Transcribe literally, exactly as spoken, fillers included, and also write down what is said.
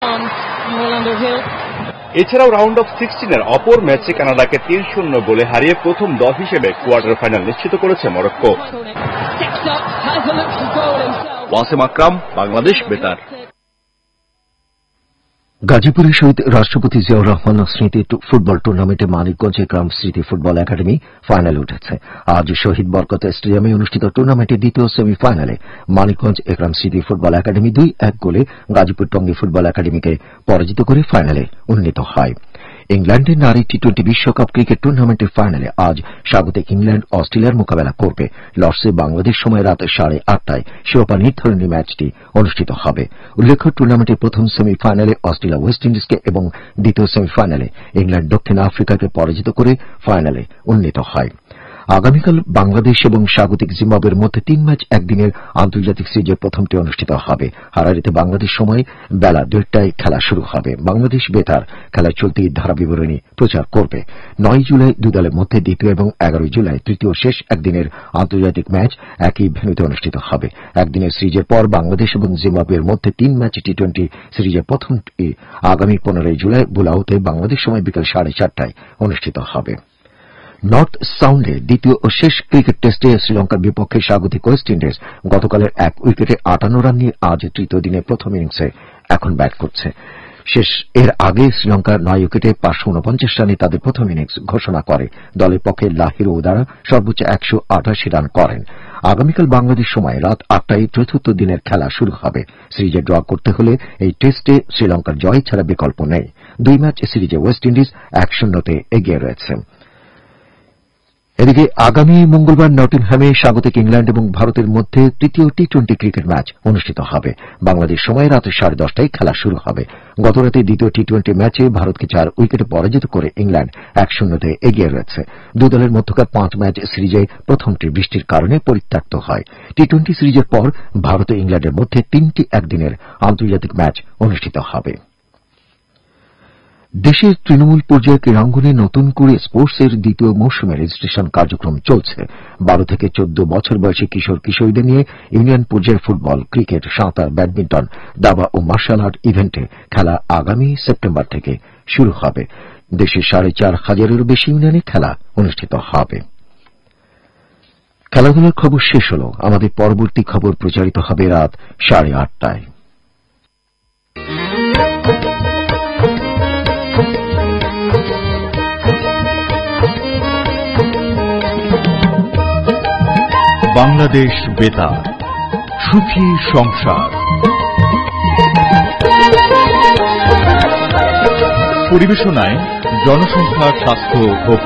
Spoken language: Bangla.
এছাড়াও রাউন্ড অফ সিক্সটিনের অপর ম্যাচে কানাডাকে তিন শূন্য গোলে হারিয়ে প্রথম দল হিসেবে কোয়ার্টার ফাইনাল নিশ্চিত করেছে মরক্কো। ওয়াসিম আকরাম, বাংলাদেশ বেতার। গাজীপুরের শহীদ রাষ্ট্রপতি জিয়াউর রহমান স্মৃতি ফুটবল টুর্নামেন্টে মানিকগঞ্জ একরাম স্মৃতি ফুটবল একাডেমি ফাইনালে উঠেছে। আজ শহীদ বরকত স্টেডিয়ামে অনুষ্ঠিত টুর্নামেন্টের দ্বিতীয় সেমিফাইনালে মানিকগঞ্জ একরাম স্মৃতি ফুটবল একাডেমি দুই এক গোলে গাজীপুর টঙ্গী ফুটবল একাডেমিকে পরাজিত করে ফাইনালে উন্নীত হয়। ইংল্যান্ডের নারী টি টোয়েন্টি বিশ্বকাপ ক্রিকেট টুর্নামেন্টের ফাইনালে আজ স্বাগতিক ইংল্যান্ড অস্ট্রেলিয়ার মোকাবেলা করবে। লর্ডসে বাংলাদেশ সময় রাত সাড়ে আটটায় শিরোপা নির্ধারণী ম্যাচটি অনুষ্ঠিত হবে। উল্লেখ্য, টুর্নামেন্টের প্রথম সেমিফাইনালে অস্ট্রেলিয়া ওয়েস্ট ইন্ডিজকে এবং দ্বিতীয় সেমিফাইনালে ইংল্যান্ড দক্ষিণ আফ্রিকাকে পরাজিত করে ফাইনালে উন্নীত হয়। আগামীকাল বাংলাদেশ এবং স্বাগতিক জিম্বাবুয়ের মধ্যে তিন ম্যাচ একদিনের আন্তর্জাতিক সিরিজের প্রথমটি অনুষ্ঠিত হবে। হারারিতে বাংলাদেশ সময় বেলা দেড়টায় খেলা শুরু হবে। বাংলাদেশ বেতার খেলার চলতি ধারা বিবরণী প্রচার করবে। নয় জুলাই দুই দলের মধ্যে দ্বিতীয় এবং এগারোই জুলাই তৃতীয় শেষ একদিনের আন্তর্জাতিক ম্যাচ একই ভেন্যুতে অনুষ্ঠিত হবে। একদিনের সিরিজের পর বাংলাদেশ এবং জিম্বাবুয়ের মধ্যে তিন ম্যাচ টি টোয়েন্টি সিরিজের প্রথমটি আগামী পনেরোই জুলাই বুলাউতে বাংলাদেশ সময় বিকেল সাড়ে চারটায় অনুষ্ঠিত হবে। নর্থ সাউন্ডে দ্বিতীয় ও শেষ ক্রিকেট টেস্টে শ্রীলঙ্কার বিপক্ষে স্বাগতিক ওয়েস্ট ইন্ডিজ গতকালের এক উইকেটে আটান্ন রান নিয়ে আজ তৃতীয় দিনে প্রথম ইনিংসে এখন ব্যাট করছে। শেষ এর আগে শ্রীলঙ্কার নয় উইকেটে পাঁচশো উনপঞ্চাশ রানে তাদের প্রথম ইনিংস ঘোষণা করে। দলের পক্ষে লাহিরু উদারা সর্বোচ্চ একশো আটাশি রান করেন। আগামীকাল বাংলাদেশ সময় রাত আটটায় চতুর্থ দিনের খেলা শুরু হবে। সিরিজে ড্র করতে হলে এই টেস্টে শ্রীলঙ্কার জয় ছাড়া বিকল্প নেই। দুই ম্যাচ সিরিজে ওয়েস্ট ইন্ডিজ এক শূন্যতে এগিয়ে রয়েছে। এদিকে আগামী মঙ্গলবার নটিংহ্যামে স্বাগতিক ইংল্যান্ড এবং ভারতের মধ্যে তৃতীয় টি টোয়েন্টি ক্রিকেট ম্যাচ অনুষ্ঠিত হবে। বাংলাদেশ সময় রাত সাড়ে দশটায় খেলা শুরু হবে। গতরাতে দ্বিতীয় টি টোয়েন্টি ম্যাচে ভারতকে চার উইকেটে পরাজিত করে ইংল্যান্ড এক শূন্যতে এগিয়ে রয়েছে। দুই দলের মধ্যকার পাঁচ ম্যাচ সিরিজে প্রথমটি বৃষ্টির কারণে পরিত্যক্ত হয়। টি টোয়েন্টি সিরিজের পর ভারত ও ইংল্যান্ডের মধ্যে তিনটি একদিনের আন্তর্জাতিক ম্যাচ অনুষ্ঠিত হবে। দেশের তৃণমূল পর্যায়ে ক্রীড়াঙ্গনে নতুন করে স্পোর্টসের দ্বিতীয় মৌসুমে রেজিস্ট্রেশন কার্যক্রম চলছে। বারো থেকে চোদ্দ বছর বয়সী কিশোর কিশোরীদের নিয়ে ইউনিয়ন পর্যায়ে ফুটবল, ক্রিকেট, সাঁতার, ব্যাডমিন্টন, দাবা ও মার্শাল আর্ট ইভেন্টে খেলা আগামী সেপ্টেম্বর থেকে শুরু হবে। দেশের সাড়ে চার হাজারেরও বেশি ইউনিয়নে খেলা অনুষ্ঠিত হবে। খেলাধুলার খবর শেষ হল। আমাদের পরবর্তী খবর প্রচারিত হবে রাত সাড়ে আটটায়। বাংলাদেশ বেতার, সুখী সংসার। পরিবেশনায় জনসংখ্যা, স্বাস্থ্য ও